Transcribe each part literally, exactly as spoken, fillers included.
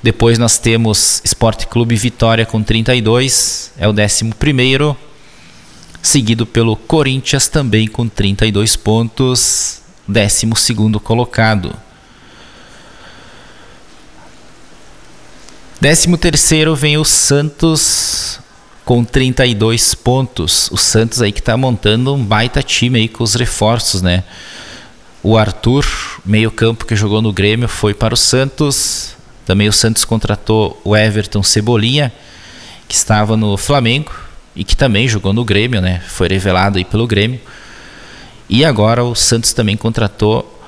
Depois nós temos Esporte Clube Vitória com trinta e dois, é o décimo primeiro, seguido pelo Corinthians também com trinta e dois pontos, décimo segundo colocado. Décimo terceiro vem o Santos com trinta e dois pontos. O Santos aí que tá montando um baita time aí com os reforços, né? O Arthur, meio campo que jogou no Grêmio, foi para o Santos. Também o Santos contratou o Everton Cebolinha, que estava no Flamengo e que também jogou no Grêmio, né? Foi revelado aí pelo Grêmio. E agora o Santos também contratou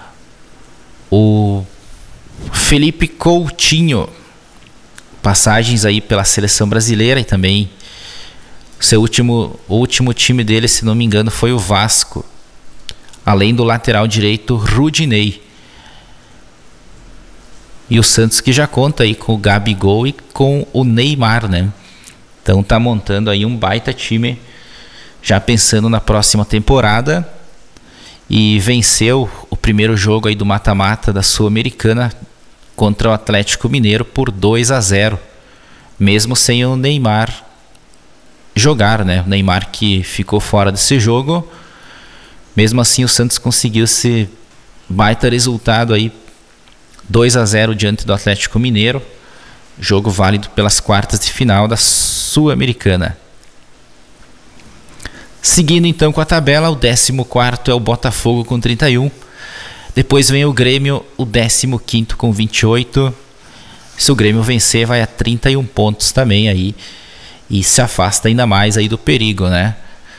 o Felipe Coutinho. Passagens aí pela seleção brasileira e também seu último, o último time dele, se não me engano, foi o Vasco. Além do lateral direito, Rudinei. E o Santos que já conta aí com o Gabigol e com o Neymar, né? Então tá montando aí um baita time, já pensando na próxima temporada. E venceu o primeiro jogo aí do mata-mata da Sul-Americana contra o Atlético Mineiro por dois a zero, mesmo sem o Neymar jogar, né? O Neymar que ficou fora desse jogo. Mesmo assim o Santos conseguiu esse baita resultado aí, dois a zero diante do Atlético Mineiro. Jogo válido pelas quartas de final da Sul-Americana. Seguindo então com a tabela, o décimo quarto é o Botafogo com trinta e um. Depois vem o Grêmio, o décimo quinto com vinte e oito. Se o Grêmio vencer, vai a trinta e um pontos também aí. E se afasta ainda mais aí do perigo, né?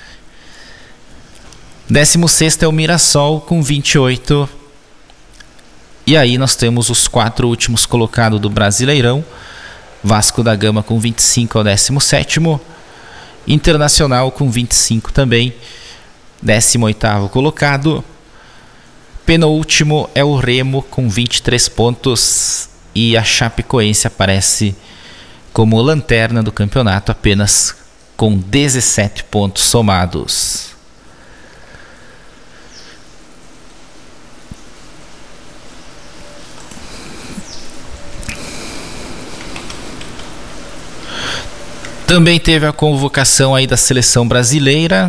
décimo sexto é o Mirassol com vinte e oito. E aí nós temos os quatro últimos colocados do Brasileirão. Vasco da Gama com vinte e cinco é o décimo sétimo. Internacional com vinte e cinco também. décimo oitavo colocado. Penúltimo é o Remo com vinte e três pontos e a Chapecoense aparece como lanterna do campeonato apenas com dezessete pontos somados. Também teve a convocação aí da seleção brasileira.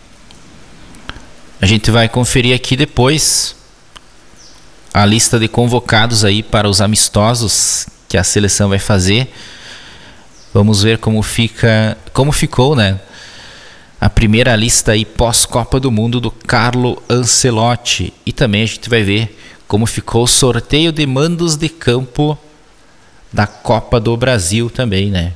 A gente vai conferir aqui depois a lista de convocados aí para os amistosos que a seleção vai fazer. Vamos ver como fica, como ficou, né? A primeira lista aí pós-Copa do Mundo do Carlo Ancelotti. E também a gente vai ver como ficou o sorteio de mandos de campo da Copa do Brasil também, né?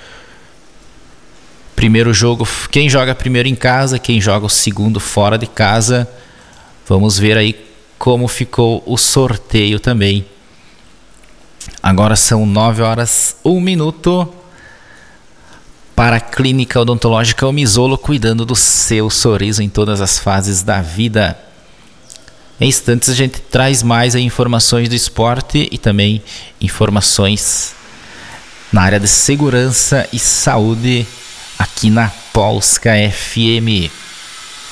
Primeiro jogo, quem joga primeiro em casa, quem joga o segundo fora de casa. Vamos ver aí como ficou o sorteio também. Agora são nove horas, um minuto. Para a Clínica Odontológica Omizolo, cuidando do seu sorriso em todas as fases da vida. Em instantes a gente traz mais aí informações do esporte e também informações na área de segurança e saúde aqui na Polska F M.